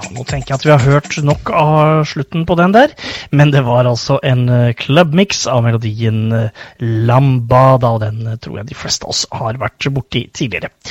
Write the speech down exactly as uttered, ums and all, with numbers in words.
Nå tenker jeg at vi har hørt nok av slutten på den der, men det var altså en klubbmix av melodien Lambada, og den tror jeg de fleste av oss har vært borti tidligere.